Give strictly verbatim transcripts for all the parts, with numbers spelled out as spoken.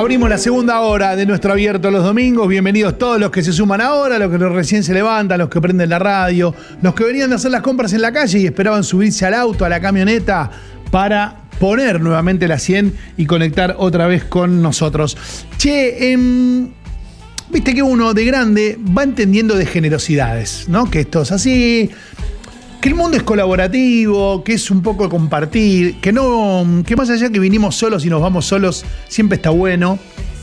Abrimos la segunda hora de nuestro Abierto los Domingos. Bienvenidos todos los que se suman ahora, los que recién se levantan, los que prenden la radio, los que venían de hacer las compras en la calle y esperaban subirse al auto, a la camioneta, para poner nuevamente la cien y conectar otra vez con nosotros. Che, eh, viste que uno de grande va entendiendo de generosidades, ¿no? Que esto es así, que el mundo es colaborativo, que es un poco compartir, que no, que más allá que vinimos solos y nos vamos solos, siempre está bueno.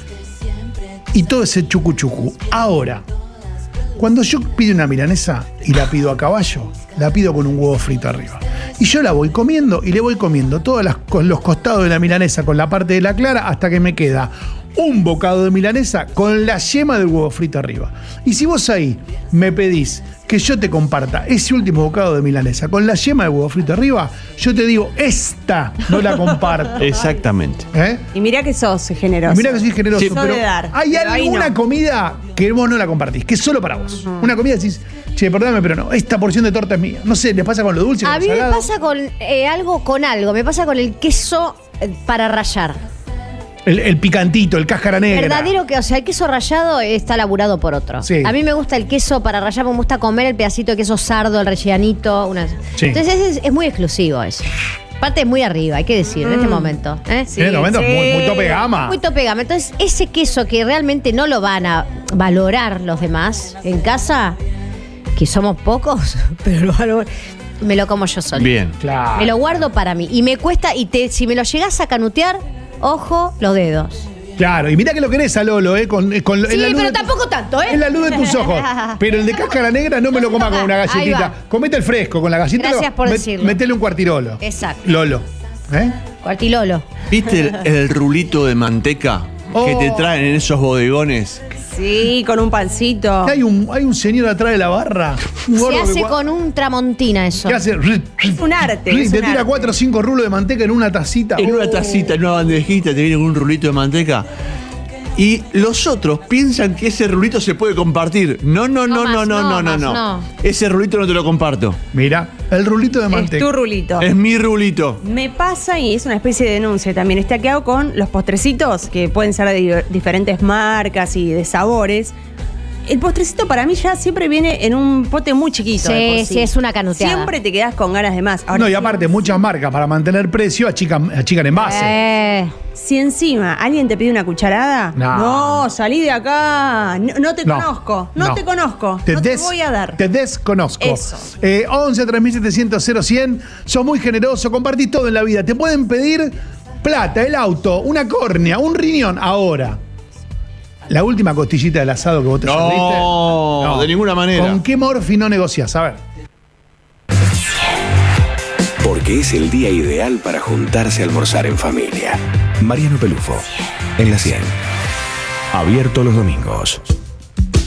Y todo ese chucu chucu. Ahora, cuando yo pido una milanesa y la pido a caballo, la pido con un huevo frito arriba. Y yo la voy comiendo y le voy comiendo todos los costados de la milanesa con la parte de la clara hasta que me queda un bocado de milanesa con la yema del huevo frito arriba. Y si vos ahí me pedís que yo te comparta ese último bocado de milanesa con la yema de huevo frito arriba, yo te digo, esta no la comparto. Exactamente. ¿Eh? Y mirá que sos generoso. Y mirá que soy generoso, Sí, pero de dar, hay pero alguna no. comida que vos no la compartís, que es solo para vos. Uh-huh. Una comida decís, che, perdóname, pero no, esta porción de torta es mía. No sé, ¿les pasa con lo dulce? A con mí lo me salado? pasa con eh, algo, con algo. Me pasa con el queso eh, para rallar. El, el picantito, el cáscara negra. Verdadero que, o sea, el queso rallado está laburado por otro. Sí. A mí me gusta el queso para rallar, me gusta comer el pedacito de queso sardo, el rellenito. Una... Sí. Entonces es, es muy exclusivo eso. Aparte es muy arriba, hay que decir, mm. en este momento. ¿eh? Sí, en este momento sí. es muy, muy tope gama. Muy tope gama. Entonces, ese queso que realmente no lo van a valorar los demás en casa, que somos pocos, pero lo valor, me lo como yo solo. Bien. Claro. Me lo guardo para mí. Y me cuesta, y te, si me lo llegás a canutear, ojo, los dedos. Claro, y mirá que lo querés a Lolo, ¿eh? Con, con, Sí, en la luz pero de tu- tampoco tanto, ¿eh? En la luz de tus ojos. Pero el de cáscara negra no me lo coma con una Ahí galletita. va. Comete el fresco con la galletita. Gracias por decirlo. Metele un cuartirolo. Exacto. Lolo. ¿Eh? Cuartilolo. ¿Viste el, el rulito de manteca que Oh. te traen en esos bodegones? Sí, con un pancito. Hay un, hay un señor atrás de la barra. Un Se gordo hace que, con un tramontina eso. ¿Qué hace? Es un arte. Te es un tira arte. cuatro o cinco rulos de manteca en una tacita. En una Oh. tacita, en una bandejita, te viene con un rulito de manteca. Y los otros piensan que ese rulito se puede compartir. No, no, no, no, No más, no, no, no no, más, no. no. Ese rulito no te lo comparto. Mira, el rulito de Es manteca. tu rulito. Es mi rulito. Me pasa, y es una especie de denuncia también, este que hago con los postrecitos, que pueden ser de di- diferentes marcas y de sabores. El postrecito para mí ya siempre viene en un pote muy chiquito. Sí, de por sí. sí, es una canuteada. Siempre te quedás con ganas de más. Ahora, No, y si- aparte, muchas marcas para mantener precio achican, achican envase. Eh, Si encima alguien te pide una cucharada, No. no, salí de acá, no, no te No, conozco, no, no. te conozco, Te no des- te voy a dar. Te desconozco. Eso. Eh, once, tres mil setecientos, cero cien. Sos muy generoso, compartís todo en la vida. Te pueden pedir plata, el auto, una córnea, un riñón. Ahora, la última costillita del asado que vos te No, serviste. de ninguna manera. ¿Con qué morfi no negociás? A ver. Porque es el día ideal para juntarse a almorzar en familia. Mariano Pelufo, en la cien. Abierto los domingos.